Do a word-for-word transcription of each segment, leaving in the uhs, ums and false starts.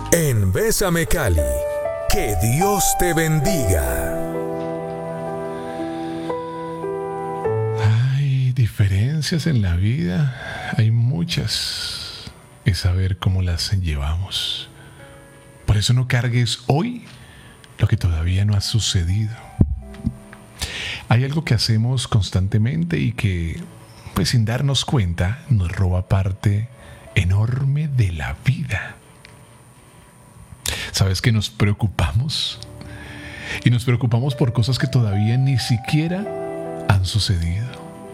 en Bésame Cali. Que Dios te bendiga. Hay diferencias en la vida, hay muchas, es saber cómo las llevamos. Por eso no cargues hoy lo que todavía no ha sucedido. Hay algo que hacemos constantemente y que, pues sin darnos cuenta, nos roba parte enorme de la vida. ¿Sabes que nos preocupamos? Y nos preocupamos por cosas que todavía ni siquiera han sucedido.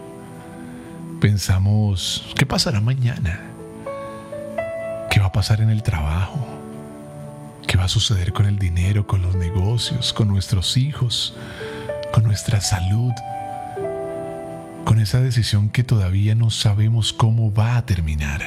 Pensamos, ¿qué pasará mañana? ¿Qué va a pasar en el trabajo? ¿Qué va a suceder con el dinero, con los negocios, con nuestros hijos, con nuestra salud? Con esa decisión que todavía no sabemos cómo va a terminar.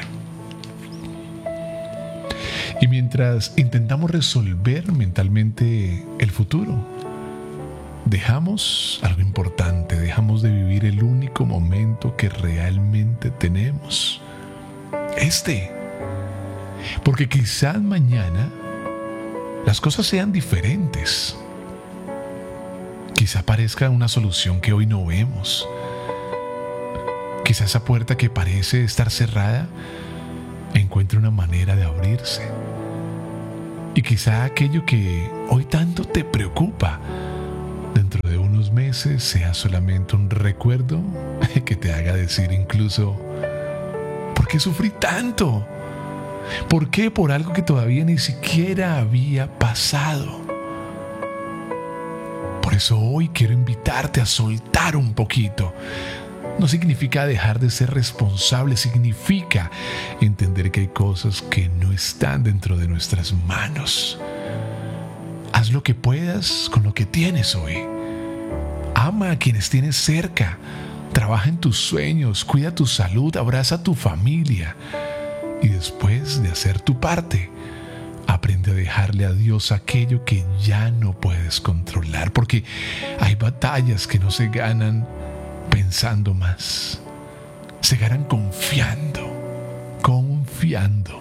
Y mientras intentamos resolver mentalmente el futuro, dejamos algo importante, dejamos de vivir el único momento que realmente tenemos. Este. Porque quizás mañana las cosas sean diferentes. Quizá aparezca una solución que hoy no vemos. Quizá esa puerta que parece estar cerrada encuentre una manera de abrirse. Y quizá aquello que hoy tanto te preocupa, dentro de unos meses sea solamente un recuerdo que te haga decir incluso, ¿por qué sufrí tanto? ¿Por qué por algo que todavía ni siquiera había pasado? Por eso hoy quiero invitarte a soltar un poquito. No significa dejar de ser responsable, significa entender que hay cosas que no están dentro de nuestras manos. Haz lo que puedas con lo que tienes hoy. Ama a quienes tienes cerca. Trabaja en tus sueños, cuida tu salud, abraza a tu familia. Y después de hacer tu parte, aprende a dejarle a Dios aquello que ya no puedes controlar. Porque hay batallas que no se ganan pensando más, se ganan confiando, confiando.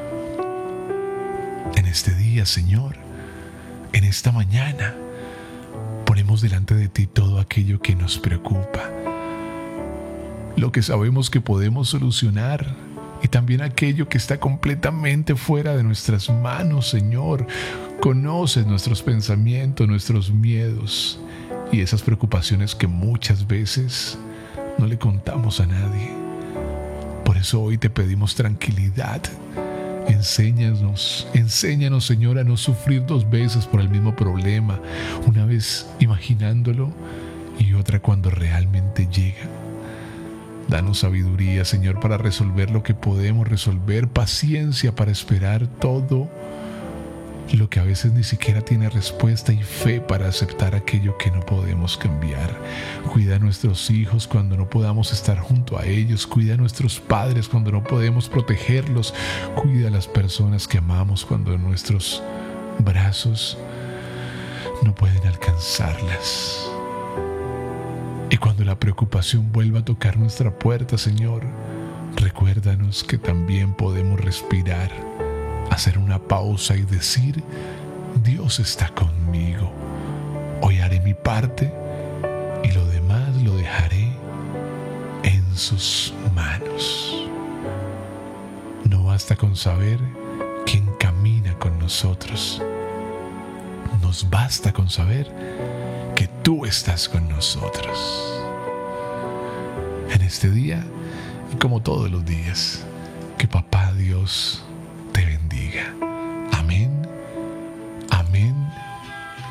En este día, Señor, en esta mañana, ponemos delante de ti todo aquello que nos preocupa, lo que sabemos que podemos solucionar y también aquello que está completamente fuera de nuestras manos, Señor. Conoces nuestros pensamientos, nuestros miedos y esas preocupaciones que muchas veces no le contamos a nadie. Por eso hoy te pedimos tranquilidad. Enséñanos, enséñanos, Señor, a no sufrir dos veces por el mismo problema, una vez imaginándolo y otra cuando realmente llega. Danos sabiduría, Señor, para resolver lo que podemos resolver, paciencia para esperar todo lo que a veces ni siquiera tiene respuesta y fe para aceptar aquello que no podemos cambiar. Cuida a nuestros hijos cuando no podamos estar junto a ellos. Cuida a nuestros padres cuando no podemos protegerlos. Cuida a las personas que amamos cuando nuestros brazos no pueden alcanzarlas. Y cuando la preocupación vuelva a tocar nuestra puerta, Señor, recuérdanos que también podemos respirar, hacer una pausa y decir, Dios está conmigo. Hoy haré mi parte y lo demás lo dejaré en sus manos. No basta con saber quién camina con nosotros. Nos basta con saber que tú estás con nosotros. En este día, y como todos los días, que Papá Dios